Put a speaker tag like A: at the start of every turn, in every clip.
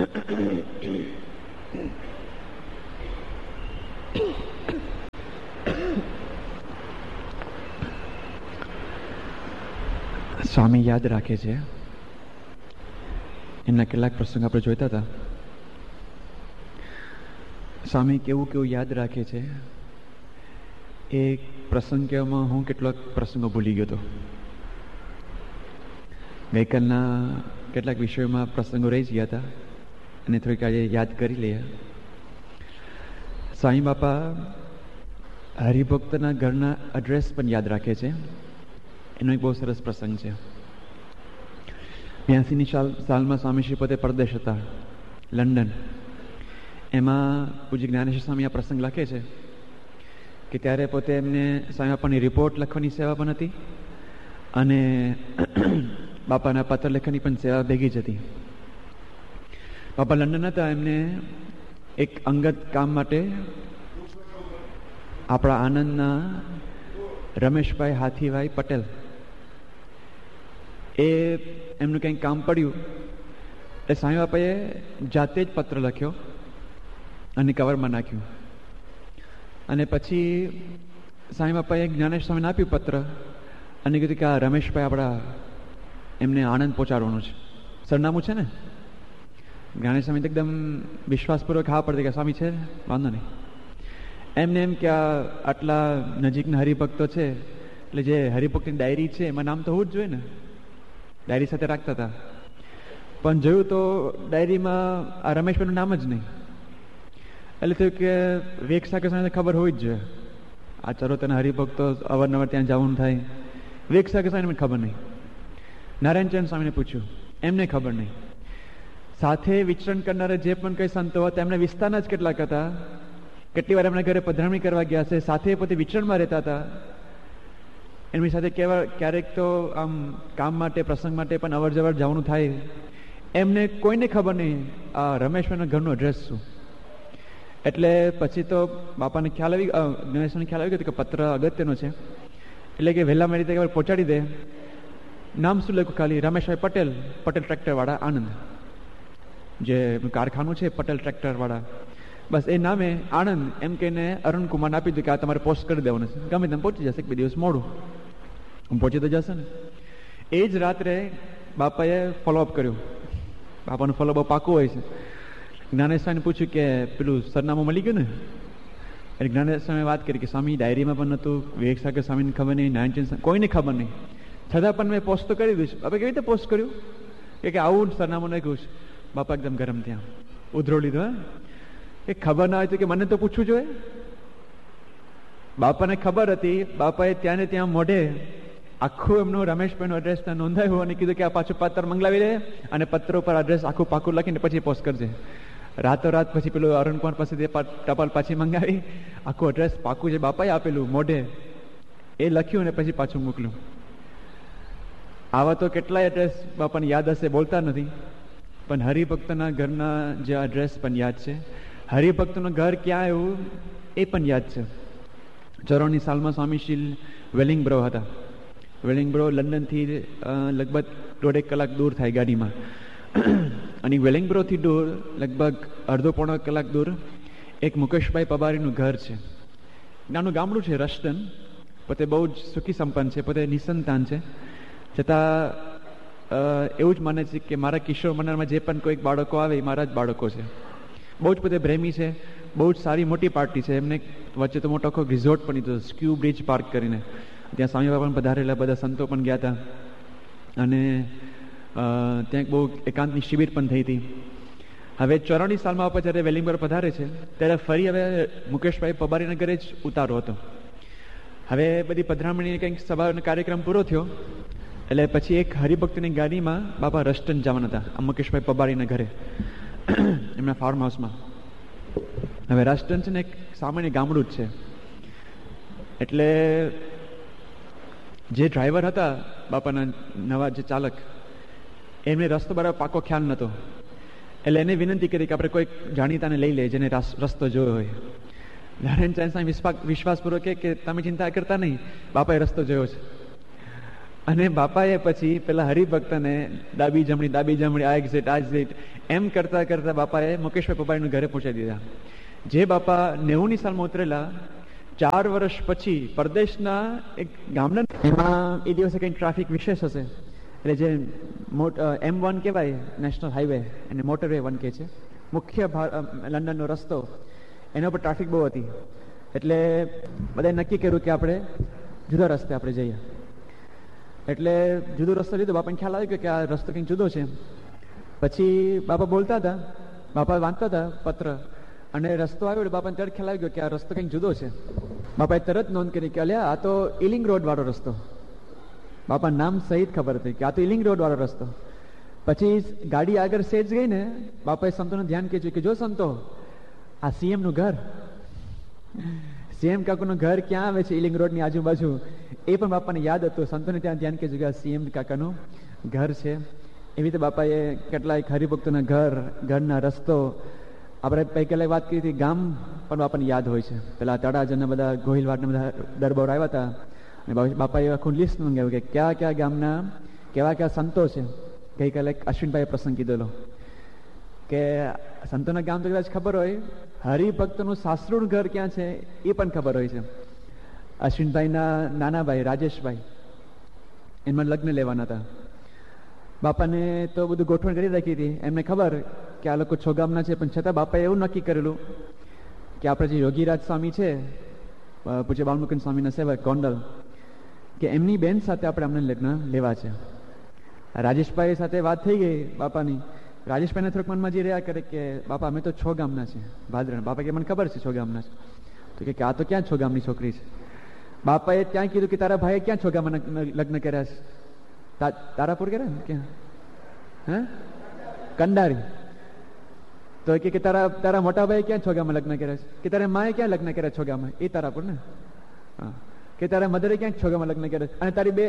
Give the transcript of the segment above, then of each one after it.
A: સ્વામી યાદ રાખે છે, એમના કેટલાક પ્રસંગ આપણે જોઈતા હતા. સ્વામી કેવું કેવું યાદ રાખે છે, એ પ્રસંગ કહેવામાં હું કેટલાક પ્રસંગો ભૂલી ગયો હતો. ગઈકાલના કેટલાક વિષયોમાં પ્રસંગો રહી જ ગયા હતા અને થોડીક આજે યાદ કરી લઈએ. સ્વામી બાપા હરિભક્તના ઘરના એડ્રેસ પણ યાદ રાખે છે. એનો એક બહુ સરસ પ્રસંગ છે. 82ની સાલમાં સ્વામીશ્રી પોતે પરદેશ હતા, લંડન. એમાં પૂજ્ય જ્ઞાનેશ્વર સ્વામી આ પ્રસંગ લખે છે કે ત્યારે પોતે એમને સ્વામી બાપાની રિપોર્ટ લખવાની સેવા પણ હતી અને બાપાના પત્ર લેખનની પણ સેવા ભેગી જ હતી. બાપા લંડન હતા, એમને એક અંગત કામ માટે આપણા આનંદના રમેશભાઈ હાથીભાઈ પટેલ, એ એમનું કંઈક કામ પડ્યું એટલે સ્વામી બાપાએ જાતે જ પત્ર લખ્યો અને કવરમાં નાખ્યું. અને પછી સ્વામી બાપાએ જ્ઞાનેશ્વર સ્વામીને આપ્યું પત્ર અને કીધું કે આ રમેશભાઈ આપણા એમને આનંદ પહોંચાડવાનું છે, સરનામું છે ને. જ્ઞાનેશ્વર સ્વામી એકદમ વિશ્વાસપૂર્વક હા પડતી કે સ્વામી છે, વાંધો નહીં. એમને એમ કે આટલા નજીકના હરિભક્તો છે એટલે જે હરિભક્તની ડાયરી છે એમાં નામ તો હોવું જ જોઈએ ને, ડાયરી સાથે રાખતા હતા. પણ જોયું તો ડાયરીમાં આ રમેશભાઈનું નામ જ નહીં. એટલે થયું કે વેગ સાકે સ્વામીને ખબર હોવી જ જોઈએ, આ ચરોતરના હરિભક્તો અવારનવાર ત્યાં જવાનું થાય. વેગ સાકે સ્વામીને ખબર નહીં. નારાયણચંદ સ્વામીને પૂછ્યું, એમને ખબર નહીં. સાથે વિચરણ કરનારા જે પણ કઈ સંતો હતા એમને વિસ્તારના જ કેટલાક હતા. કેટલી વાર એમના ઘરે પધરામણી કરવા ગયા છે, સાથે પોતે વિચરણમાં રહેતા હતા. એમની સાથે ક્યારેક તો આમ કામ માટે પ્રસંગ માટે પણ અવર જવર જવાનું થાય. એમને કોઈને ખબર નહીં આ રમેશભાઈના ઘરનું એડ્રેસ શું. એટલે પછી તો બાપાને ખ્યાલ આવી, ગણેશને ખ્યાલ આવી ગયો કે પત્ર અગત્યનો છે, એટલે કે વહેલા મારી રીતે પહોંચાડી દે. નામ શું લખ્યું ખાલી, રમેશભાઈ પટેલ, પટેલ ટ્રેક્ટરવાળા આણંદ, જે કારખાનું છે પટેલ ટ્રેક્ટરવાળા, બસ એ નામે આણંદ એમ કહીને અરુણ કુમારને આપી દીધું કે આ તમારે પોસ્ટ કરી દેવાનું છે, ગમે તેમ પહોંચી જશે, એક બે દિવસ મોડું પહોંચી તો જશે ને. એ જ રાત્રે બાપાએ ફોલોઅપ કર્યું. બાપાનું ફોલોઅપ પાકું હોય છે. જ્ઞાનેશ્વરને પૂછ્યું કે પેલું સરનામું મળી ગયું ને. એટલે જ્ઞાનેશ્વરે વાત કરી કે સ્વામી ડાયરીમાં પણ નહોતું, વિવેક સાગર સ્વામીને ખબર નહીં, નારાયણ કોઈને ખબર નહીં, છતાં પણ મેં પોસ્ટ તો કરી દીધું. બાપા કેવી રીતે પોસ્ટ કર્યું કે આવું સરનામું નાખ્યું છે. બાપા એકદમ ગરમ ત્યાં ઉધરો લીધો. એ ખબર ના હોય તો કે મને તો પૂછવું જોઈએ. બાપાને ખબર હતી. બાપાએ ત્યાં ને ત્યાં મોઢે આખું એમનું રમેશભાઈનું એડ્રેસ ત્યાં નોંધાયું અને કીધું કે આ પાછું પત્ર મંગાવી લે અને પત્ર ઉપર એડ્રેસ આખું પાકું લખીને પછી પોસ્ટ કરજે. રાતોરાત પછી પેલું અરુણ કુમાર પાસેથી ટપાલ પાછી મંગાવી, આખું એડ્રેસ પાકું જે બાપાએ આપેલું મોઢે એ લખ્યું અને પછી પાછું મોકલ્યું. આવા તો કેટલાય એડ્રેસ બાપાને યાદ હશે, બોલતા નથી, પણ હરિભક્તના ઘરના જે એડ્રેસ પણ યાદ છે. હરિભક્તનું ઘર ક્યાં એવું એ પણ યાદ છે. 94ની સાલમાં સ્વામીશ્રી વેલિંગબ્રો હતા. વેલિંગબ્રો લંડનથી લગભગ 1.5 કલાક દૂર થાય ગાડીમાં. અને વેલિંગબ્રોથી દૂર લગભગ અડધો પોણો કલાક દૂર એક મુકેશભાઈ પબારીનું ઘર છે. નાનું ગામડું છે રસ્ટન. પોતે બહુ જ સુખી સંપન્ન છે, પોતે નિસંતાન છે, છતાં એવું જ માને છે કે મારા કિશોર મંડળમાં જે પણ કોઈક બાળકો આવે એ મારા જ બાળકો છે. બહુ જ પોતે પ્રેમી છે. બહુ જ સારી મોટી પાર્ટી છે. એમને વચ્ચે તો મોટો આખો રિઝોર્ટ પણ લીધો, સ્ક્યુ બ્રિજ પાર્ક કરીને. ત્યાં સ્વામી બાપા પણ પધારેલા, બધા સંતો પણ ગયા હતા અને ત્યાં એક બહુ એકાંતની શિબિર પણ થઈ હતી. હવે 94ની સાલમાં બાપા જ્યારે વેલિંગબ્રો પધારે છે ત્યારે ફરી હવે મુકેશભાઈ પબારીના ઘરે જ ઉતારો હતો. હવે બધી પધરામણી કંઈક સભાનો કાર્યક્રમ પૂરો થયો એટલે પછી એક હરિભક્તની ગાડીમાં બાપા રસ્ટન જવાના હતા, આ મુકેશભાઈ પબારીના ઘરે, એમના ફાર્મ હાઉસમાં. હવે રસ્ટન છે ને એક સામાન્ય ગામડું જ છે. એટલે જે ડ્રાઈવર હતા બાપાના નવા જે ચાલક, એમને રસ્તો બરાબર પાકો ખ્યાલ નહોતો. એટલે એને વિનંતી કરી કે આપણે કોઈક જાણીતાને લઈ લે જેને રસ્તો જોયો હોય. નારાયણ ચાંદ વિશ્વાસપૂર્વક કે તમે ચિંતા કરતા નહીં, બાપાએ રસ્તો જોયો છે. અને બાપાએ પછી પેલા હરિભક્તને ડાબી જમણી આ એક્ઝિટ એમ કરતા કરતા બાપાએ મુકેશભાઈ પબાઈનું ઘરે પહોંચાડી દીધા. જે બાપા 90ની સાલમાં ઉતરેલા, 4 વર્ષ પછી પરદેશના એક ગામના, એમાં એ દિવસે કંઈક ટ્રાફિક વિશેષ હશે, એટલે જે M1 કહેવાય નેશનલ હાઈવે, એને મોટરવે 1 કહે છે, મુખ્ય લંડનનો રસ્તો, એના પર ટ્રાફિક બહુ હતી. એટલે બધાએ નક્કી કર્યું કે આપણે જુદા રસ્તે આપણે જઈએ. એટલે જુદો રસ્તો લીધો. બાપાને ખ્યાલ આવી ગયો કે આ રસ્તો કંઈક જુદો છે. પછી બાપા બોલતા હતા, બાપા વાંચતા હતા પત્ર, અને રસ્તો આવ્યો. બાપાને તરત ખ્યાલ આવી ગયો કે આ રસ્તો કંઈક જુદો છે. બાપાએ તરત નોંધ કરી કે અલ્યા આ તો ઇલિંગ રોડ વાળો રસ્તો. બાપા નામ સહિત ખબર હતી કે આ તો ઇલિંગ રોડ વાળો રસ્તો. પછી ગાડી આગળ સેજ ગઈ ને, બાપાએ સંતોનું ધ્યાન કર્યું કે જો સંતો, આ CM નું ઘર, CM કાકાનું ઘર ક્યાં આવે છે ઇલિંગ રોડની આજુબાજુ, એ પણ બાપાને યાદ હતું. સંતોને ત્યાં ધ્યાન કર્યું કે CM કાકાનું ઘર છે. એવી રીતે બાપાએ કેટલાય હરિભક્તોના ઘરના રસ્તો, આપણે પહેલા વાત કરી હતી, ગામ પણ બાપાને યાદ હોય છે. પેલા તળાજના બધા ગોહિલવાડના બધા દરબાર આવ્યા હતા, અને બાપાએ આખું લિસ્ટ મંગાવ્યું કે કયા કયા ગામના કેવા સંતો છે. ગઈકાલે અશ્વિનભાઈએ પ્રસંગ કીધેલો કે સંતોના ગામ તો કદાચ ખબર હોય, હરિભક્તનું સાસરુનું ઘર ક્યાં છે એ પણ ખબર હોય છે. અશ્વિનભાઈના નાના ભાઈ રાજેશભાઈ, એમાં લગ્ન લેવાના હતા. બાપાને તો બધું ગોઠવણ કરી રાખી હતી. એમને ખબર કે આ લોકો છોગામના છે, પણ છતાં બાપાએ એવું નક્કી કરેલું કે આપણે જે યોગીરાજ સ્વામી છે, પૂજ્ય બાલમુકુંદ સ્વામીના સેવક ગોંડલ, કે એમની બેન સાથે આપણે અમને લગ્ન લેવા છે. રાજેશભાઈ સાથે વાત થઈ ગઈ બાપાની. રાજેશભાઈને થોડુંક મનમાં જે રહ્યા કરે કે બાપા અમે તો છોગામના છે, ભાદરણ. બાપા કે મને ખબર છે છોગામના છે. તો કે આ તો ક્યાં છોગામની છોકરી છે. બાપાએ ત્યાં કીધું કે તારા ભાઈએ ક્યાં છોગામાં લગ્ન કર્યા છે? તારાપુર કર્યા ને? ક્યાં? હે? કંડારી. તો કે તારા મોટા ભાઈ ક્યાં છોગામાં લગ્ન કર્યા છે? કે તારા માએ ક્યાં લગ્ન કર્યા છોગામાં? એ તારાપુર ને. હા. કે તારા મધરે ક્યાં છોગામાં લગ્ન કર્યા છે? અને તારી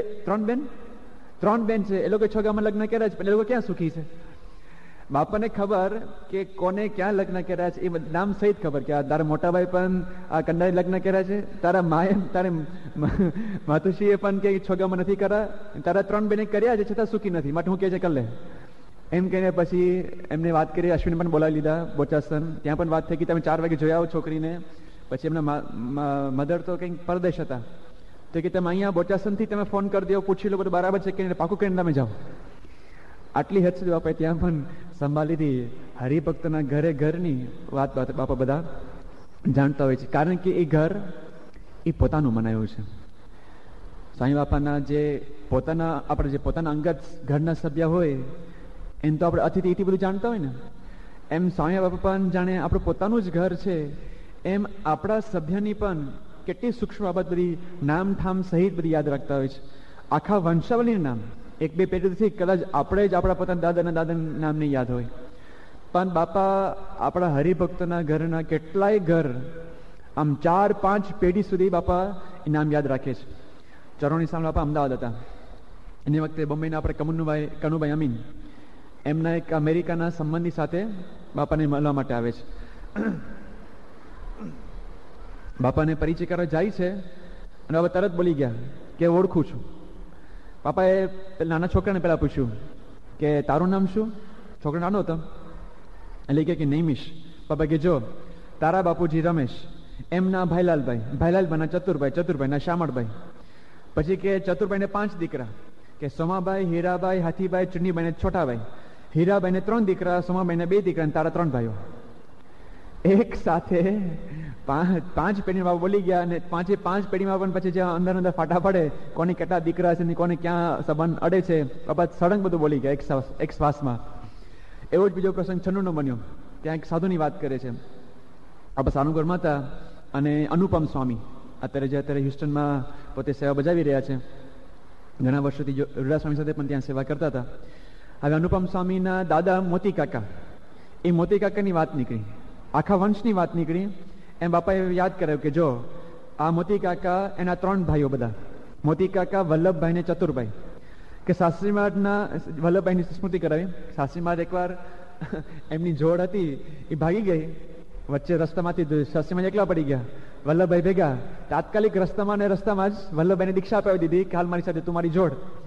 A: 3 બેન છે, એ લોકો છોગામાં લગ્ન કર્યા છે, પણ એ લોકો ક્યાં સુખી છે? બાપાને ખબર કે કોને ક્યાં લગ્ન કર્યા છે, એ નામ સહિત ખબર કે તારા મોટા ભાઈ પણ આ કંડારી લગ્ન કર્યા છે, તારા માએ તારે માતુશ્રીએ પણ કે છોગામાં નથી કર્યા, તારા 3 બેને કર્યા છે છતાં સુખી નથી, માટે હું કે છે કર લે એમ કહીને પછી એમને વાત કરી. અશ્વિને પણ બોલાવી લીધા બોચાસન. ત્યાં પણ વાત થઈ કે તમે 4 વાગે જોઈ આવો છોકરીને. પછી એમના મધર તો કંઈક પરદેશ હતા, તો કે તમે અહીંયા બોચાસનથી તમે ફોન કરી દો, પૂછી લો બધું બરાબર છે કે પાકું કરીને તમે જાઓ. આટલી હદ સુધી બાપાએ ત્યાં પણ સંભાળી હતી. હરિભક્તના ઘરની વાત બાપા બધા જાણતા હોય છે, કારણ કે એ ઘર એ પોતાનું બનાવ્યું છે. સ્વામી બાપાના જે પોતાના અંગત ઘરના સભ્ય હોય એમ તો આપણે અતિથિ એટલી બધું જાણતા હોય ને, એમ સ્વામી બાપા પણ જાણે આપણું પોતાનું જ ઘર છે, એમ આપણા સભ્યની પણ કેટલી સૂક્ષ્મ બાબત બધી નામ ઠામ સહિત બધી યાદ રાખતા હોય છે. આખા વંશાવલીનું નામ 1-2 પેઢીથી કદાચ આપણે જ આપણા પોતાના દાદાના નામ નહીં યાદ હોય, પણ બાપા આપણા હરિભક્તોના ઘરના કેટલાય ઘર આમ 4-5 પેઢી સુધી બાપા એ નામ યાદ રાખે છે. ચરોણી સામે બાપા અમદાવાદ હતા, એની વખતે બોમ્બેના આપણે કનુભાઈ અમીન, એમના એક અમેરિકાના સંબંધી સાથે બાપાને મળવા માટે આવે છે. બાપાને પરિચય કરવા જાય છે, અને બાપા તરત બોલી ગયા કે ઓળખું છું. બાપાએ નાના છોકરાને પહેલા પૂછ્યું કે તારું નામ શું? છોકરો નાનો હતો એટલે કે નૈમિષ. બાપા કે જો તારા બાપુજી રમેશ, એમના ભાઈલાલભાઈના ચતુરભાઈના શ્યામળભાઈ. પછી કે ચતુરભાઈને 5 દીકરા, કે સોમાભાઈ, હીરાભાઈ, હાથીભાઈ, ચુન્નીભાઈ ને છોટાભાઈ. હીરાભાઈને 3 દીકરા, સોમાભાઈને 2 દીકરા અને તારા 3 ભાઈઓ. એક સાથે 5 પેઢીમાં બાપા બોલી ગયા, અને 5 પેઢીમાં પણ પછી જ્યાં અંદર ફાટા પડે, કોને કેટલા દીકરા છે ને કોને ક્યાં સંબંધ અડે છે, બાપા સળંગ બધું બોલી ગયા એક શ્વાસમાં. એવો જ બીજો પ્રસંગ 96 બન્યો. ત્યાં એક સાધુની વાત કરે છે. આપણા સાનુગરમાં હતા, અને અનુપમ સ્વામી અત્યારે હ્યુસ્ટનમાં પોતે સેવા બજાવી રહ્યા છે. ઘણા વર્ષોથી રૂડા સ્વામી સાથે પણ ત્યાં સેવા કરતા હતા. હવે અનુપમ સ્વામીના દાદા મોતી કાકા, એ મોતી કાકાની વાત નીકળી, આખા વંશની વાત નીકળી. એમ બાપાએ યાદ કરાયું કે જો આ મોતી કાકા, એના 3 ભાઈઓ બધા, મોતી કાકા, વલ્લભભાઈ ને ચતુરભાઈ, કે સાસરીમાના વલ્લભભાઈની સ્મૃતિ કરાવી. સાસરીમાં એકવાર એમની જોડ હતી, એ ભાગી ગઈ, વચ્ચે રસ્તામાંથી સાસરીમાં એકલા પડી ગયા. વલ્લભભાઈ ભેગા, તાત્કાલિક રસ્તામાં જ વલ્લભભાઈને દીક્ષા અપાવી દીધી કે હાલ મારી સાથે તું મારી જોડ.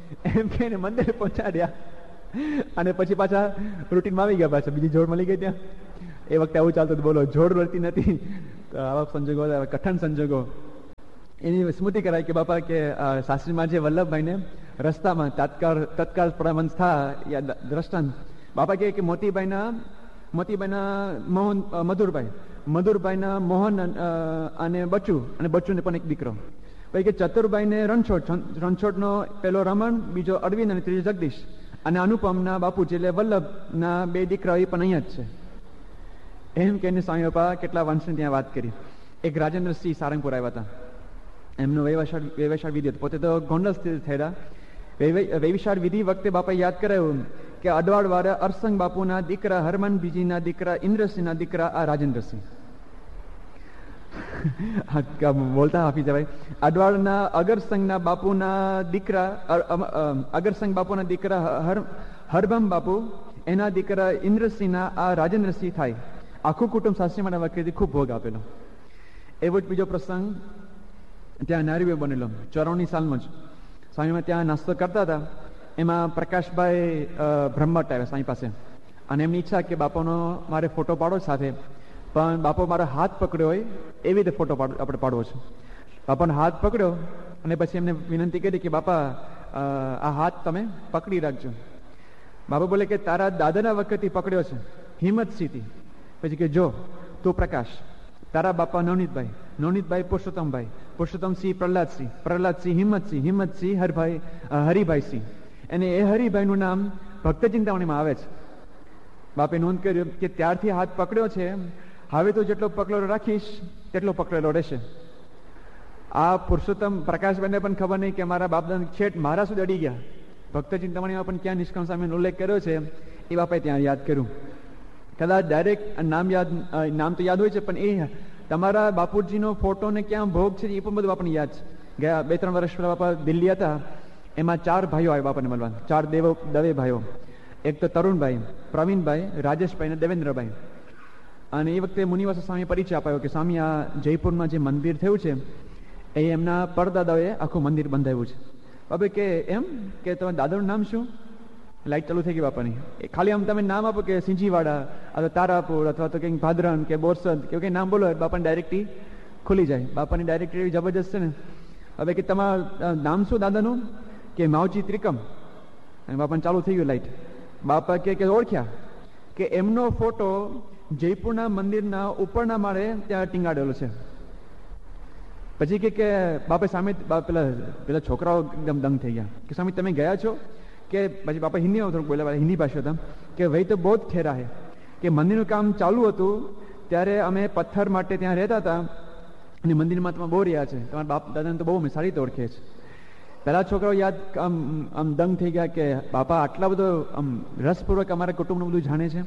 A: એમ કહીને મંદિરે પહોંચાડ્યા અને પછી પાછા રૂટીનમાં આવી ગયા. પાછા બીજી જોડ મળી ગઈ ત્યાં. એ વખતે આવું ચાલતું હતું, બોલો જોડ મળતી નથી. તો આવા સંજોગો, કઠણ સંજોગો. એની સ્મૃતિ કરાય કે બાપા કે શાસ્ત્રીમાં જે વલ્લભભાઈને રસ્તામાં તત્કાળ પ્રબંધ થા યા દ્રષ્ટાંત, બાપા કહે કે મોતીબાઈના મોહન મધુરભાઈના મોહન અને બચ્ચુને પણ એક દીકરો. પછી કે ચતુરભાઈને રણછોડનો પેલો રમણ, બીજો અરવિંદ અને ત્રીજો જગદીશ, અને અનુપમના બાપુજી એટલે વલ્લભના 2 દીકરા એ પણ અહીંયા જ છે. એમ કહીને સ્વામી બાપા કેટલા વંશની ત્યાં વાત કરી. એક રાજેન્દ્રસિંહ સારંગપુર આવ્યા હતા. એમનું વૈવશાળ વિધિ હતું. પોતે તો ગોંડલ સ્થિત થયેલા. વૈવિશાળ વિધિ વખતે બાપાએ યાદ કરાયું કે અડવાળવાળા અરસંગ બાપુના દીકરા હરમનબીજીના દીકરા ઇન્દ્રસિંહના દીકરા આ રાજેન્દ્રસિંહ. બોલતા આપી જવાય. અડવાળના અગરસંગના બાપુના દીકરા હરભમ બાપુ, એના દીકરા ઇન્દ્રસિંહના આ રાજેન્દ્રસિંહ થાય. આખું કુટુંબ શાસ્ત્રીમાં વખતથી ખૂબ ભોગ આપેલો. એવો જ બીજો પ્રસંગ ત્યાં નારીવે બનેલો 94 સાલમાં જ. સ્વામીમાં ત્યાં નાસ્તો કરતા હતા. એમાં પ્રકાશભાઈ બ્રહ્મટ આવ્યા સ્વામી પાસે અને એમની ઈચ્છા કે બાપાનો મારે ફોટો પાડો સાથે, પણ બાપો મારો હાથ પકડ્યો હોય એવી રીતે ફોટો આપણે પાડવો છે. બાપાનો હાથ પકડ્યો અને પછી એમને વિનંતી કરી કે બાપા આ હાથ તમે પકડી રાખજો. બાપા બોલે કે તારા દાદાના વખતથી પકડ્યો છે, હિંમત સીધી. પછી કે જો તું પ્રકાશ, તારા બાપા નવનીતભાઈ પુરુષોત્તમસિંહ પ્રહલાદસિંહ હિંમતસિંહ હરિભાઈસિંહ, અને એ હરિભાઈનું નામ ભક્ત ચિંતામણીમાં આવે છે. બાપે નોંધ કર્યું કે ત્યારથી હાથ પકડ્યો છે, હવે તો જેટલો પકડેલો રાખીશ તેટલો પકડેલો રહેશે. આ પુરુષોત્તમ પ્રકાશભાઈને પણ ખબર નહીં કે મારા બાપદાદા છેટ મારા સુધી અડી ગયા. ભક્ત ચિંતામણીમાં પણ ક્યાં નિષ્કામ સ્વામીનો ઉલ્લેખ કર્યો છે એ બાપાએ ત્યાં યાદ કર્યું. કદાચ ડાયરેક્ટ નામ તો યાદ હોય છે, પણ એ તમારા બાપુજીનો ફોટો ને ક્યાં ભોગ છે એ પણ બધું આપણને યાદ છે. ગયા 2-3 વર્ષ પહેલા બાપા દિલ્હી હતા. એમાં 4 ભાઈઓ આવ્યા બાપાને મળવા, 4 દવે ભાઈઓ. એક તો તરુણભાઈ, પ્રવીણભાઈ, રાજેશભાઈ અને દેવેન્દ્રભાઈ. અને એ વખતે મુનિવાસ સ્વામી પરિચય અપાયો કે સ્વામી આ જયપુરમાં જે મંદિર થયું છે એ એમના પરદાદાઓએ આખું મંદિર બંધાવ્યું છે. બાપે કે એમ કે તમારા દાદાનું નામ શું? લાઈટ ચાલુ થઈ ગઈ બાપાની. ખાલી આમ તમે નામ આપો કે સિંજીવાડા અથવા તારાપુર અથવા તો કંઈક ભાદરણ કે બોરસદ કે કંઈ નામ બોલો, બાપાની ડાયરેક્ટલી ખુલી જાય. બાપાની ડાયરેક્ટલી એવી જબરજસ્ત છે ને. હવે કે તમારું નામ શું દાદાનું? કે માવજી ત્રિકમ. અને બાપાને ચાલુ થઈ ગયું લાઈટ. બાપા કે ઓળખ્યા કે એમનો ફોટો જયપુરના મંદિરના ઉપરના માળે ત્યાં ટીંગાડેલો છે. પછી કે બાપા સામે પેલા છોકરાઓ એકદમ દંગ થઈ ગયા કે સ્વામી તમે ગયા છો? કે પછી બાપા હિન્દીમાં થોડુંક બોલ્યા, હિન્દી ભાષા હતા કે વહી તો બહુ જ ઠેરા હે. કે મંદિરનું કામ ચાલુ હતું ત્યારે અમે પથ્થર માટે ત્યાં રહેતા હતા અને મંદિરમાં તમે બહુ રહ્યા છે. તમારા બાપ દાદાને તો બહુ અમે સારી રીતે ઓળખે છે. પહેલા છોકરાઓ યાદ આમ દંગ થઈ ગયા કે બાપા આટલા બધો આમ રસપૂર્વક અમારા કુટુંબનું બધું જાણે છે.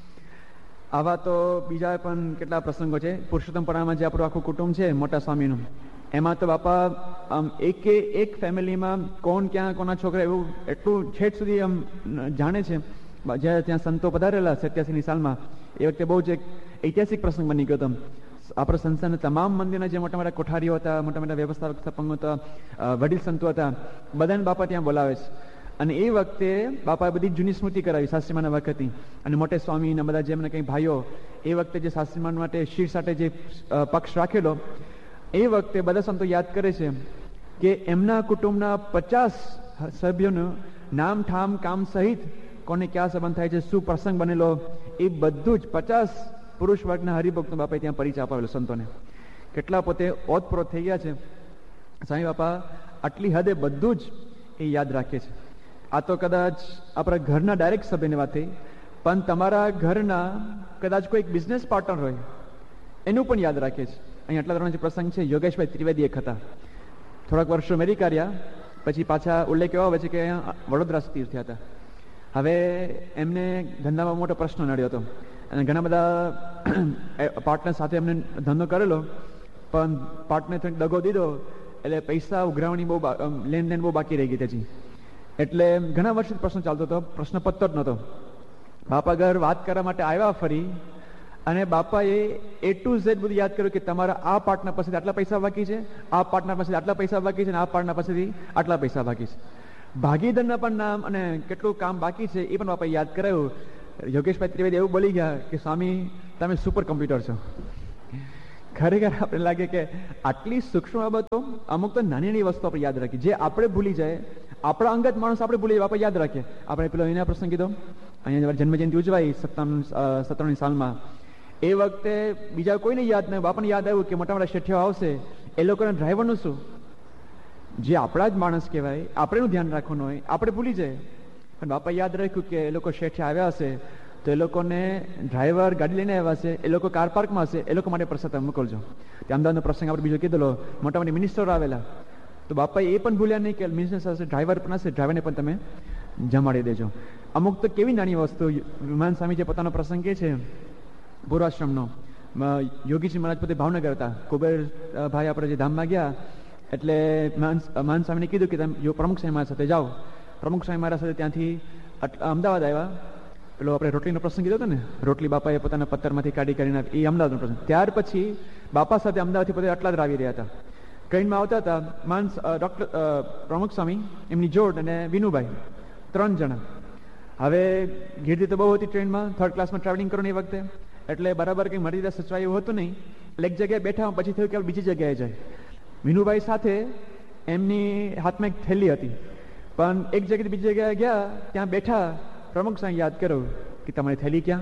A: આવા તો બીજા પણ કેટલા પ્રસંગો છે. પુરુષોત્તમપરામાં જે આપણું આખું કુટુંબ છે મોટા સ્વામીનું, એમાં તો બાપા આમ એક ફેમિલીમાં કોણ ક્યાં કોના છોકરા એવું એટલું છેટ સુધી આમ જાણે છે. જ્યારે ત્યાં સંતો પધારેલા 87ની સાલમાં, એ વખતે બહુ જ એક ઐતિહાસિક પ્રસંગ બની ગયો હતો. આપણા સંસ્થાના તમામ મંદિરના જે મોટા મોટા કોઠારીઓ હતા, મોટા મોટા વ્યવસ્થાપક સ્થાપકો હતા, વડીલ સંતો હતા, બધાને બાપા ત્યાં બોલાવે છે. અને એ વખતે બાપાએ બધી જૂની સ્મૃતિ કરાવી શાસ્ત્રીમાના વખતની. અને મોટે સ્વામી ને બધા જેમને કંઈ ભાઈઓ એ વખતે જે શાસ્ત્રીમાન માટે શીર સાથે જે પક્ષ રાખેલો, એ વખતે બધા સંતો યાદ કરે છે કે એમના કુટુંબના 50 સભ્યોનું નામ ઠામ કામ સહિત કોને ક્યાં સંબંધ થાય છે, શું પ્રસંગ બનેલો, એ બધું જ 50 પુરુષ વર્ગના હરિભક્તો બાપાએ ત્યાં પરિચય અપાવેલો સંતોને. કેટલા પોતે ઓતપ્રોત થઈ ગયા છે. સ્વામી બાપા આટલી હદે બધું જ એ યાદ રાખે છે. આ તો કદાચ આપણા ઘરના ડાયરેક્ટ સભ્યની વાત થઈ, પણ તમારા ઘરના કદાચ કોઈ બિઝનેસ પાર્ટનર હોય એનું પણ યાદ રાખે છે. અહીં આટલા ત્રણ જે પ્રસંગ છે, યોગેશભાઈ ત્રિવેદી એક હતા, થોડાક વર્ષો અમેરિકા રહ્યા, પછી પાછા ઉલ્લેખ એવા આવે છે કે અહીંયા વડોદરા સ્થિર થયા હતા. હવે એમને ધંધામાં મોટો પ્રશ્ન નડ્યો હતો અને ઘણા બધા પાર્ટનર સાથે એમને ધંધો કરેલો, પણ પાર્ટનર થોડીક દગો દીધો એટલે પૈસા ઉઘરાવણી બહુ લેનદેન બહુ બાકી રહી ગઈ હતી. એટલે ઘણા વર્ષથી પ્રશ્ન ચાલતો હતો, પ્રશ્ન પત્તો જ નહોતો. બાપા ઘર વાત કરવા માટે આવ્યા ફરી, અને બાપાએ A to Z બધું યાદ કર્યું કે તમારા આ પાર્ટનર પાસેથી આટલા પૈસા બાકી છે, આ પાર્ટનર પાસેથી આટલા પૈસા બાકી છે, અને આ પાર્ટનર પાસેથી આટલા પૈસા બાકી છે. ભાગીદારના પણ નામ અને કેટલું કામ બાકી છે એ પણ બાપાએ યાદ કરાયું. યોગેશભાઈ ત્રિવેદી એવું બોલી ગયા કે સ્વામી તમે સુપર કોમ્પ્યુટર છો. ખરેખર આપણે લાગે કે આટલી સૂક્ષ્મ બાબતો, અમુક તો નાની નાની વસ્તુ આપણે યાદ રાખીએ, જે આપણે ભૂલી જાય, આપણા અંગત માણસ આપણે ભૂલી જાય, આપણે યાદ રાખીએ. આપણે પેલો એના પ્રસંગ કીધો, અહીંયા જન્મજયંતિ ઉજવાઈ 57 સાલમાં, એ વખતે બીજા કોઈને યાદ નહીં, બાપાને યાદ આવ્યું કે મોટા મોટા શેઠિયાઓ આવશે, એ લોકોના ડ્રાઈવરનું શું, જે આપણા જ માણસ કહેવાય, આપણે એનું ધ્યાન રાખવાનું હોય, આપણે ભૂલી જાય. પણ બાપા યાદ રાખ્યું કે એ લોકો શેઠિયા આવ્યા હશે તો એ લોકોને ડ્રાઈવર ગાડી લઈને આવ્યા હશે, એ લોકો કાર પાર્કમાં હશે, એ લોકો માટે પ્રસાદ તમે મોકલજો. ત્યાં અમદાવાદનો પ્રસંગ આપણે બીજો કીધેલો, મોટા મોટી મિનિસ્ટરો આવેલા, તો બાપા એ પણ ભૂલ્યા નહીં કે મિનિસ્ટર હશે, ડ્રાઈવર પણ હશે, ડ્રાઈવરને પણ તમે જમાડી દેજો. અમુક તો કેવી નાની વસ્તુ, વિમાન સ્વામી જે પોતાનો પ્રસંગ કહે છે પૂર્વાશ્રમનો, યોગીજી મહારાજ પોતે ભાવનગર હતા, કુબેર ભાઈ આપણે જે ધામમાં ગયા એટલે મહાન સ્વામીને કીધું કે તમે પ્રમુખ સ્વામી મારા સાથે જાઓ. પ્રમુખ સ્વામી મારા સાથે ત્યાંથી અમદાવાદ આવ્યા. પેલો આપણે રોટલીનો પ્રસંગ કીધો હતો ને, રોટલી બાપાએ પોતાના પથ્થરમાંથી કાઢીને એ અમદાવાદનો પ્રસંગ. ત્યાર પછી બાપા સાથે અમદાવાદથી પોતે અટલાદ આવી રહ્યા હતા. ટ્રેનમાં આવતા હતા ડૉક્ટર પ્રમુખ સ્વામી, એમની જોડ અને વિનુભાઈ, 3 જણા. હવે ગીર્દી તો બહુ હતી ટ્રેનમાં, 3rd ક્લાસમાં ટ્રાવેલિંગ કરો ને એ વખતે, એટલે બરાબર કંઈ મર્યાદા સચવાય એવું હતું નહીં. એટલે એક જગ્યાએ બેઠા, પછી થયું કે બીજી જગ્યાએ જાય. વિનુભાઈ સાથે એમની હાથમાં એક થેલી હતી, પણ એક જગ્યાએ બીજી જગ્યાએ ગયા, ત્યાં બેઠા પ્રમુખ સ્વામી યાદ કર્યું કે તમારી થેલી ક્યાં?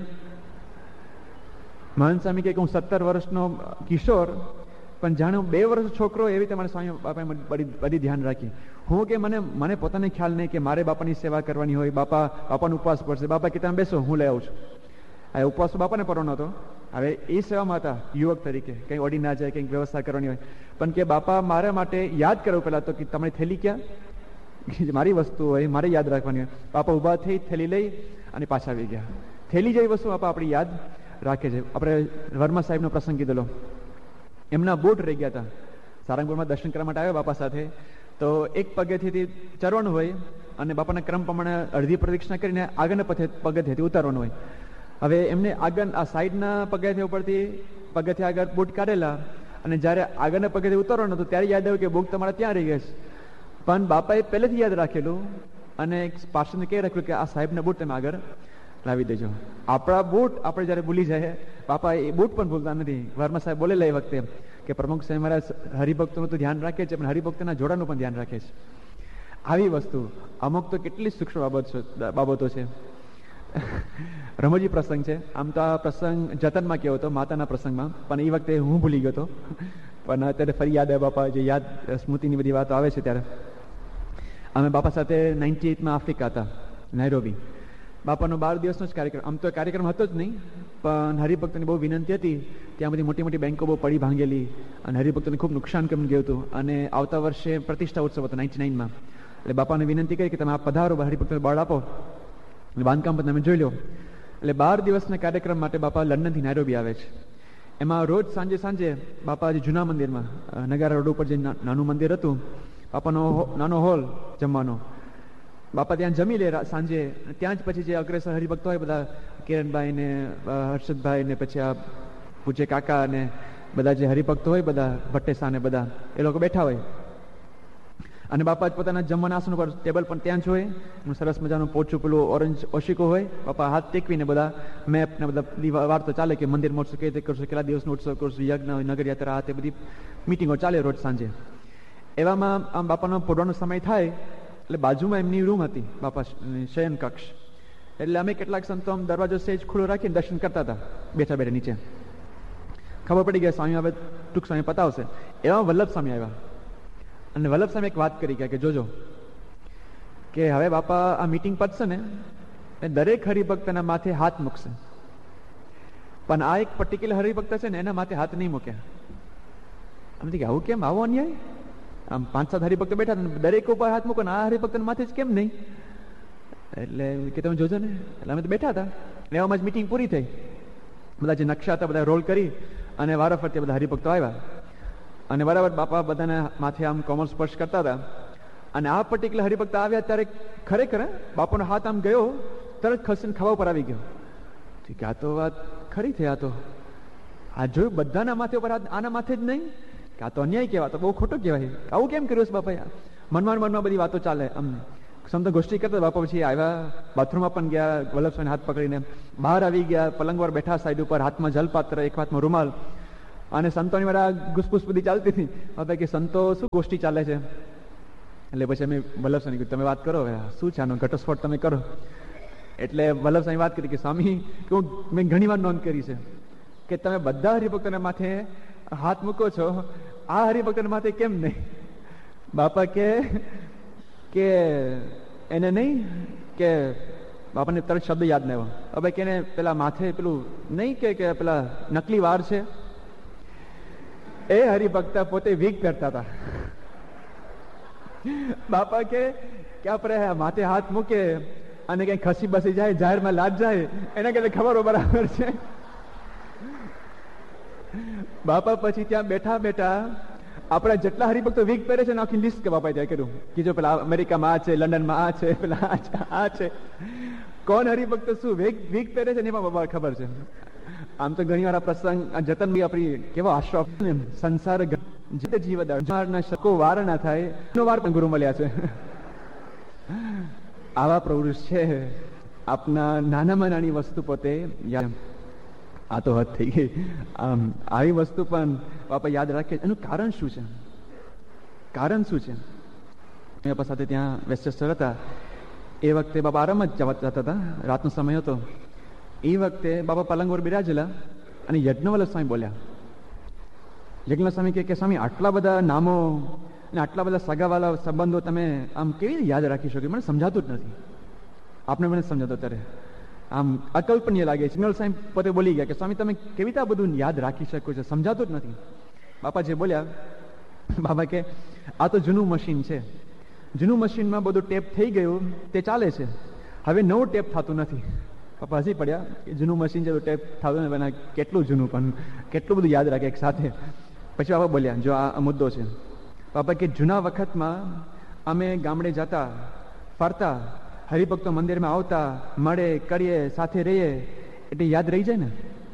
A: મહાન સ્વામી કે હું 17 વર્ષનો કિશોર, પણ જાણે હું 2 વર્ષનો છોકરો, એવી તમારા સ્વામી બાપાએ બધી ધ્યાન રાખી. હું કે મને પોતાને ખ્યાલ નહીં કે મારે બાપાની સેવા કરવાની હોય, બાપાનો ઉપવાસ પડશે. બાપા કે તમે બેસો, હું લઈ આવું છું. આ ઉપવાસ તો બાપાને પરવાનો હતો. હવે એ સેવામાં હતા યુવક તરીકે, કંઈ ઓડી ના જાય, કંઈક વ્યવસ્થા કરવાની હોય, પણ કે બાપા મારા માટે યાદ કરવું પહેલાં તો કે તમારી થેલી ક્યાં? મારી વસ્તુ હોય, મારે યાદ રાખવાની હોય. બાપા ઊભા થઈ થેલી લઈ અને પાછા આવી ગયા. થેલી જેવી વસ્તુ બાપા આપણી યાદ રાખે છે. આપણે વર્મા સાહેબનો પ્રસંગ કીધેલો, એમના બૂટ રહી ગયા હતા. સારંગપુરમાં દર્શન કરવા માટે આવ્યા બાપા સાથે, તો એક પગથિયેથી ચરવાનું હોય અને બાપાના ક્રમ પ્રમાણે અડધી પ્રદક્ષિણા કરીને આગળના પગથિયેથી ઉતારવાનું હોય. હવે એમને આગળ આ સાઈડના પગથિયા ઉપરથી પગથિયા આગળ બૂટ કાઢેલા, અને જ્યારે આગળના પગથિયે ઉતારવાનું હતું ત્યારે યાદ આવ્યું કે બુક તમારા ત્યાં રહી ગઈ. પણ બાપાએ પહેલેથી યાદ રાખેલું અને પાર્ષદને કહી રાખ્યું કે આ સાહેબના બૂટ તમે આગળ લાવી દેજો. આપણા બૂટ આપણે જ્યારે ભૂલી જાય, બાપા એ બૂટ પણ ભૂલતા નથી. વર્મા સાહેબ બોલેલા એ વખતે કે પ્રમુખ સાહેબ મારા હરિભક્તોનું તો ધ્યાન રાખે છે, પણ હરિભક્તોના જોડાનું પણ ધ્યાન રાખે છે. આવી વસ્તુ અમુક તો કેટલી સૂક્ષ્મ બાબતો છે. રમોજી પ્રસંગ છે. આમ તો આ પ્રસંગ જતનમાં કેવો હતો, માતાના પ્રસંગમાં, પણ એ વખતે હું ભૂલી ગયો હતો. પણ અત્યારે ફરી યાદ આવે બાપા, જે યાદ સ્મૃતિની બધી વાતો આવે છે ત્યારે. અમે બાપા સાથે 98માં આફ્રિકા હતા, નાઇરોબી. બાપાનો 12 દિવસનો જ કાર્યક્રમ. આમ તો કાર્યક્રમ હતો જ નહીં, પણ હરિભક્તોની બહુ વિનંતી હતી. ત્યાં બધી મોટી મોટી બેંકો બહુ પડી ભાંગેલી અને હરિભક્તોને ખૂબ નુકસાન કેમ ગયું હતું. અને આવતા વર્ષે પ્રતિષ્ઠા ઉત્સવ હતો 99માં. એટલે બાપાને વિનંતી કરી કે તમે આ પધારો, હરિભક્તોને બળ આપો, બાંધકામ પણ તમે જોઈ લો. એટલે 12 દિવસના કાર્યક્રમ માટે બાપા લંડનથી નાઇરોબી આવે છે. એમાં રોજ સાંજે બાપા જે જૂના મંદિરમાં, નગારા રોડ ઉપર જે નાનું મંદિર હતું, બાપાનો નાનો હોલ જમવાનો, બાપા ત્યાં જમી લે સાંજે. ત્યાં જ પછી જે અગ્રેસર હરિભક્તો હોય બધા, કિરણભાઈ ને હર્ષદભાઈ ને પછી આ પૂજ્ય કાકા ને બધા જે હરિભક્તો હોય બધા, ભટ્ટેસા ને બધા, એ લોકો બેઠા હોય. અને બાપા જ પોતાના જમવાના આસન ઉપર ટેબલ પણ ત્યાં જ હોય. સરસ મજાનું પોચું પેલું ઓરેન્જ ઓશિકો હોય. બાપા હાથ ટેકવીને બધા મેપ ને બધા વાર્તો ચાલે કે મંદિર મોટશું, કઈ રીતે કરશું, કેટલા દિવસનો ઉત્સવ કરશું, યજ્ઞ નગર યાત્રા, તે બધી મિટિંગો ચાલે રોજ સાંજે. એવામાં આમ બાપાનો પોડવાનો સમય થાય એટલે બાજુમાં એમની રૂમ હતી, બાપા શયન કક્ષ. એટલે અમે કેટલાક સંતો આમ દરવાજો સેજ ખુલ્લો રાખીને દર્શન કરતા હતા, બેઠા બેઠા નીચે. ખબર પડી ગયા સ્વામી હવે ટૂંક સમય પતાવશે. એવામાં વલ્લભ સ્વામી આવ્યા અને વલ્લભ સ્વામી એક વાત કરી ગયા કે જોજો કે હવે બાપા આ મીટિંગ પતશે ને એ દરેક હરિભક્તના માથે હાથ મૂકશે, પણ આ એક પર્ટિક્યુલર હરિભક્ત છે ને એના માથે હાથ નહીં મૂક્યા. આમથી કે આવું કેમ, આવો અન્યાય? આમ 5-7 હરિભક્તો બેઠા દરેક ઉપર હાથ મૂકો ને આ હરિભક્તના માથે જ કેમ નહીં? એટલે કે તમે જોજો ને. એટલે અમે તો બેઠા હતા. એવામાં જ મીટિંગ પૂરી થઈ. બધા જે નકશા હતા બધા રોલ કરી અને વારાફરતી બધા હરિભક્તો આવ્યા અને બરાબર બાપા બધાના માથે આમ કોમળ સ્પર્શ કરતા હતા. અને આ પર્ટિક્યુલર હરિભક્ત આવ્યા ત્યારે ખરેખર બાપાનો હાથ આમ ગયો, તરત ખસીને ખવા ઉપર આવી ગયો. કે આ તો વાત ખરી થઈ. આ તો આ જોયું બધાના માથે ઉપર હાથ, આના માથે જ નહીં? કે આ તો અન્યાય કહેવાય, તો બહુ ખોટું કહેવાય. આવું કેમ કર્યું છે બાપા? મનમાં બધી વાતો ચાલે. આમ સંતો ગોષ્ઠી કરતા બાપા પછી આવ્યા, બાથરૂમમાં પણ ગયા, વલ્લભ સ્વામી હાથ પકડીને બહાર આવી ગયા, પલંગ પર બેઠા, સાઈડ ઉપર હાથમાં જલપાત્ર, એક હાથમાં રૂમાલ, અને સંતોની મારા ગુસપુસ બધી ચાલતી હતી. હવે કે સંતો શું ગોષ્ઠી ચાલે છે? એટલે પછી અમે વલ્લભ સ્વામી કીધું તમે વાત કરો, હવે શું છે આનો ઘટસ્ફોટ તમે કરો. એટલે વલ્લભ સ્વામી વાત કરી કે સ્વામી મેં ઘણી વાર નોંધ કરી છે કે તમે બધા હરિભક્તોના માથે હાથ મૂકો છો, આ હરિભક્તોના માથે કેમ નહીં? બાપા કે એને નહીં કે બાપાને તરત શબ્દ યાદ નહીં આવ્યો. હવે કે એને પેલા માથે પેલું નહીં કે પેલા નકલી વાર છે, એ હરિભક્ત પોતે વીગ પહેરતા હતા. બાપા કે આપણે માથે હાથ મૂકે અને કઈ ખસી બસી જાય, જાહેરમાં લાજ જાય, એના કરતા ખબર બરાબર છે. બાપા પછી ત્યાં બેઠા બેઠા આપણા જેટલા હરિભક્તો વીગ પહેરે છે આખી લિસ્ટ કે બાપા ત્યાં કર્યું કે જો પેલા અમેરિકામાં આ છે, લંડનમાં આ છે, પેલા આ છે, કોણ હરિભક્ત શું વીગ પહેરે છે એમાં બાબા ખબર છે. આમ તો ઘણી વાર પ્રસંગ જતન આપણી કેવો આશરો સંસાર જીવના શકો વાર ના થાય એનો વાર પણ ગુરુ મળ્યા છે. આવા પ્રવૃત્તિ છે આપના નાનામાં નાની વસ્તુ પોતે આ તો હદ થઈ ગઈ. આવી વસ્તુ પણ બાપા યાદ રાખે. એનું કારણ શું છે? કારણ શું છે? બાપા સાથે ત્યાં વેસ્ટેસ્ટર હતા એ વખતે બાપા આરામ જ જતા હતા, રાતનો સમય હતો. એ વખતે બાપા પલંગ પર બિરાજેલા અને યજ્ઞવલ્લભ સ્વામી બોલ્યા. યજ્ઞવલ્લભ સ્વામી કે સ્વામી આટલા બધા નામો અને આટલા બધા સગાવાલા સંબંધો તમે આમ કેવી રીતે યાદ રાખી શકો? મને સમજાતું જ નથી. આપને મને સમજાતો ત્યારે આમ અકલ્પનીય લાગે છે. યજ્ઞવલ્લભ સ્વામી પોતે બોલી ગયા કે સ્વામી તમે કેવી રીતે આ બધું યાદ રાખી શકો છો? સમજાતું જ નથી. બાપા જે બોલ્યા, બાબા કે આ તો જૂનું મશીન છે, જૂનું મશીનમાં બધું ટેપ થઈ ગયું, તે ચાલે છે, હવે નવું ટેપ થતું નથી. બાપા હસી પડ્યા કે જૂનું મશીન છે તો ટેપ થતું નથી, કેટલું જૂનું પણ કેટલું બધું યાદ રાખે એક સાથે. પછી બાપા બોલ્યા જો આ મુદ્દો છે. બાપા કે જૂના વખતમાં અમે ગામડે જતા, ફરતા, હરિભક્તો મંદિરમાં આવતા, મળે કરીએ, સાથે રહીએ, એટલે યાદ રહી જાય ને.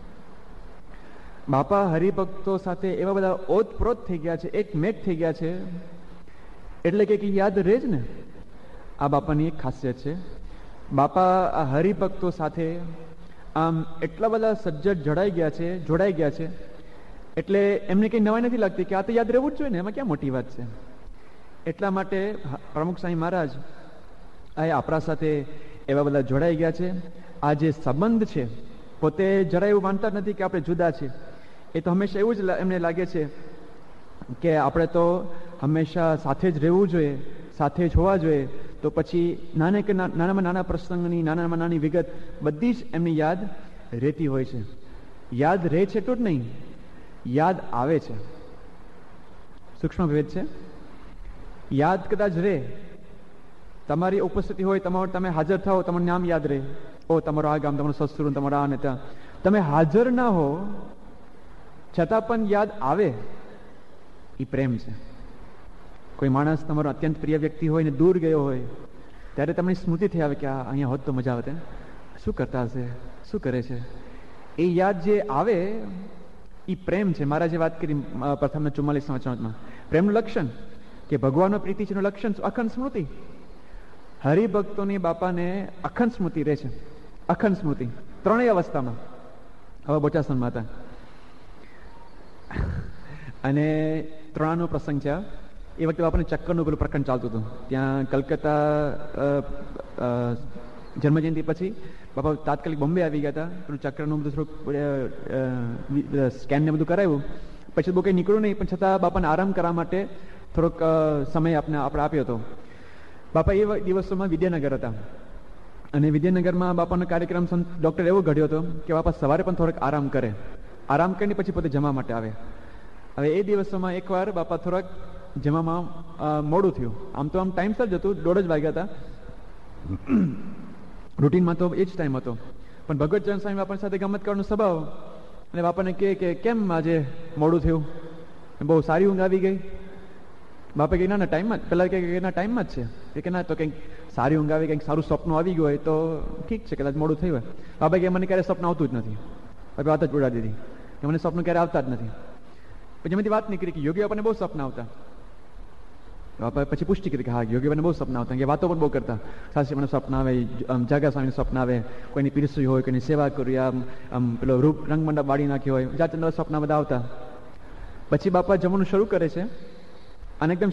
A: બાપા હરિભક્તો સાથે એવા બધા ઓતપ્રોત થઈ ગયા છે, એક મેક થઈ ગયા છે, એટલે કે યાદ રહે જ ને. આ બાપાની એક ખાસિયત છે. બાપા આ હરિભક્તો સાથે આમ એટલા બધા સજ્જડ જોડાઈ ગયા છે એટલે એમને કઈ નવાઈ નથી લાગતી કે આ તો યાદ રહેવું જ જોઈએ ને, એમાં ક્યાં મોટી વાત છે. એટલા માટે પ્રમુખ સ્વામી મહારાજ આપણા સાથે એવા બધા જોડાઈ ગયા છે. આ જે સંબંધ છે પોતે જરા એવું માનતા નથી કે આપણે જુદા છે. એ તો હંમેશા એવું જ એમને લાગે છે કે આપણે તો હંમેશા સાથે જ રહેવું જોઈએ, સાથે જ હોવા જોઈએ. તો પછી નાનામાં નાના પ્રસંગની નાનામાં નાની વિગત બધી જ એમની યાદ રહેતી હોય છે. યાદ રહે છે એટલું જ નહીં, યાદ આવે છે. સૂક્ષ્મ ભેદ છે. યાદ કદાચ રહે, તમારી ઉપસ્થિતિ હોય, તમે હાજર થાઓ, તમારું નામ યાદ રહે, ઓ તમારો આ ગામ, તમારું સસરું, તમારો આ ને ત્યાં, તમે હાજર ના હો છતાં પણ યાદ આવે. એ પ્રેમ છે. કોઈ માણસ તમારો અત્યંત પ્રિય વ્યક્તિ હોય ને દૂર ગયો હોય ત્યારે તમને સ્મૃતિ થઈ આવે કે આ અહીંયા હોત તો મજા આવે, શું કરતા હશે, શું કરે છે. એ યાદ જે આવે એ પ્રેમ છે. મારા જે વાત કરી પ્રથમના 44 વચનમાં, પ્રેમનું લક્ષણ કે ભગવાનનો પ્રીતિ છે એનું લક્ષણ અખંડ સ્મૃતિ. હરિભક્તોની બાપાને અખંડ સ્મૃતિ રહે છે, અખંડ સ્મૃતિ ત્રણેય અવસ્થામાં. હવે બોચાસનમાં હતા અને ત્રણાનો પ્રસંગ છે. એ વખતે બાપાને ચક્કરનું પેલું પ્રકરણ ચાલતું હતું ત્યાં કલકત્તા. જન્મજયંતિ પછી બાપા તાત્કાલિક બોમ્બે આવી ગયા હતા. પેલું ચક્રનું બધું થોડુંક સ્કેન ને બધું કરાવ્યું. પછી બહુ કંઈ નીકળ્યું નહીં, પણ છતાં બાપાને આરામ કરવા માટે થોડોક સમય આપણે આપ્યો હતો. બાપા એ દિવસોમાં વિદ્યાનગર હતા અને વિદ્યાનગરમાં બાપાનો કાર્યક્રમ ડૉક્ટર એવો ઘડ્યો હતો કે બાપા સવારે પણ થોડોક આરામ કરે, આરામ કરીને પછી પોતે જમવા માટે આવે. હવે એ દિવસોમાં એકવાર બાપા થોડાક જમવામાં મોડું થયું. આમ તો આમ ટાઈમસર જ હતું, 1:30 વાગ્યા હતા. રૂટીનમાં તો એ જ ટાઈમ હતો, પણ ભગવતચરણ સ્વામી બાપા સાથે ગમત કરવાનો સ્વભાવ અને બાપાને કહે કે કેમ આજે મોડું થયું, બહુ સારી ઊંઘ આવી ગઈ. બાપા કે ના ટાઈમમાં જ, પહેલાં કે ના ટાઈમમાં જ છે, કે ના તો કંઈક સારી ઊંઘ આવી, કંઈક સારું સપનું આવી ગયું હોય તો ઠીક છે, કદાચ મોડું થયું હોય. બાપા કે મને ક્યારે સપનું આવતું જ નથી. બાપા વાત જ ઉડાડી દીધી કે મને સપનું ક્યારે આવતા જ નથી. પછી એમાંથી વાત નીકળી કે યોગી બાપાને બહુ સપના આવતા. બાપા પછી પુષ્ટિ કરી કે હા યોગીભાઈને બહુ સપના આવતા, કે વાતો પણ બહુ કરતા. સાસી મને સપના આવે, જાગા સ્વામીને સપના આવે, કોઈની પીરસી હોય, કોઈની સેવા કરી, આમ પેલો રૂપ રંગમંડપ બાળી નાખ્યો હોય, જાત સપના બધા આવતા. પછી બાપા જમવાનું શરૂ કરે છે અને એકદમ